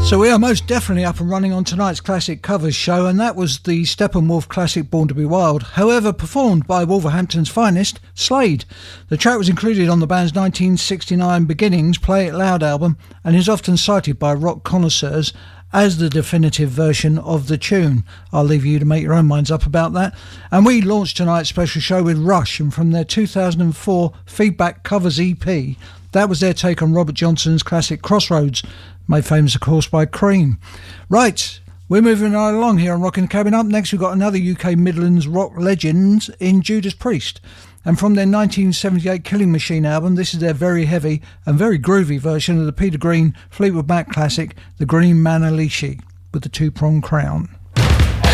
So we are most definitely up and running on tonight's classic covers show, and that was the Steppenwolf classic Born to Be Wild, however performed by Wolverhampton's finest, Slade. The track was included on the band's 1969 Beginnings Play It Loud album and is often cited by rock connoisseurs as the definitive version of the tune. I'll leave you to make your own minds up about that. And we launched tonight's special show with Rush, and from their 2004 Feedback Covers EP, that was their take on Robert Johnson's classic Crossroads, made famous, of course, by Cream. Right, we're moving right along here on Rockin' the Cabin. Up next, we've got another UK Midlands rock legend in Judas Priest. And from their 1978 Killing Machine album, this is their very heavy and very groovy version of the Peter Green Fleetwood Mac classic, The Green Manalishi, with the two-pronged crown.